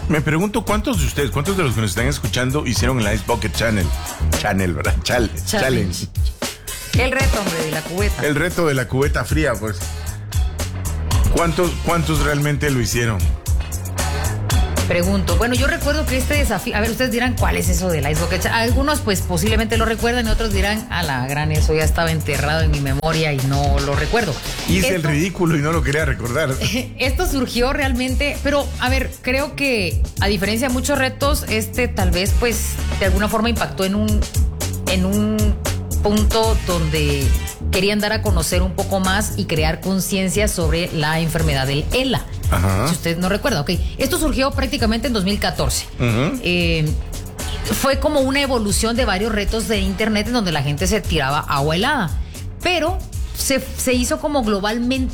Me pregunto cuántos de ustedes, cuántos de los que nos están escuchando hicieron el Ice Bucket Challenge, ¿verdad? Challenge. El reto, hombre, de la cubeta. El reto de la cubeta fría, pues. ¿Cuántos realmente lo hicieron? Pregunto. Bueno, yo recuerdo que este desafío, a ver, ustedes dirán, ¿cuál es eso del Ice Bucket Challenge? Algunos pues posiblemente lo recuerdan y otros dirán, a la gran, eso ya estaba enterrado en mi memoria y no lo recuerdo. Hice el ridículo y no lo quería recordar. Esto surgió realmente, pero a ver, creo que a diferencia de muchos retos, tal vez pues de alguna forma impactó en un punto donde querían dar a conocer un poco más y crear conciencia sobre la enfermedad del ELA. Ajá. Si usted no recuerda, ok. Esto surgió prácticamente en 2014. Fue como una evolución de varios retos de internet en donde la gente se tiraba agua helada. Pero se hizo como